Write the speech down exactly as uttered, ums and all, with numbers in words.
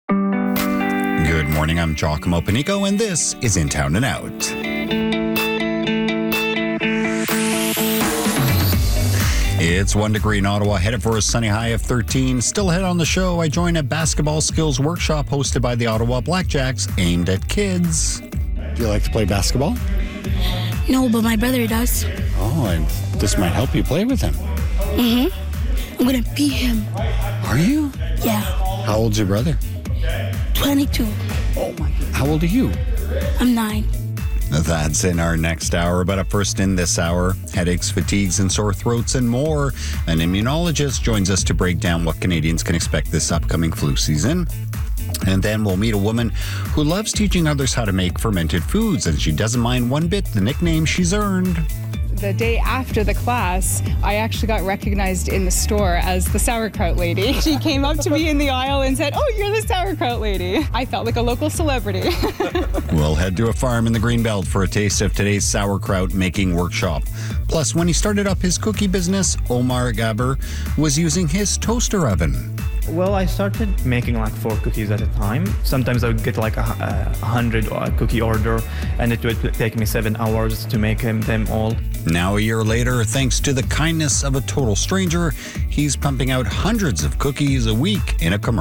Good morning, I'm Giacomo Panico, and this is In Town and Out. It's one degree in Ottawa, headed for a sunny high of thirteen. Still ahead on the show, I join a basketball skills workshop hosted by the Ottawa Blackjacks aimed at kids. Do you like to play basketball? No, but my brother does. Oh, and this might help you play with him. Mm-hmm. I'm going to beat him. Are you? Yeah. How old's your brother? twenty-two. Oh, my. How old are you? I'm nine. That's in our next hour, but up first in this hour, headaches, fatigues, and sore throats and more. An immunologist joins us to break down what Canadians can expect this upcoming flu season. And then we'll meet a woman who loves teaching others how to make fermented foods, and she doesn't mind one bit the nickname she's earned. The day after the class, I actually got recognized in the store as the sauerkraut lady. She came up to me in the aisle and said, "Oh, you're the sauerkraut lady." I felt like a local celebrity. We'll head to a farm in the Greenbelt for a taste of today's sauerkraut making workshop. Plus, when he started up his cookie business, Omar Gaber was using his toaster oven. Well, I started making like four cookies at a time. Sometimes I would get like a, a hundred cookie order, and it would take me seven hours to make them, them all. Now, a year later, thanks to the kindness of a total stranger, he's pumping out hundreds of cookies a week in a commercial.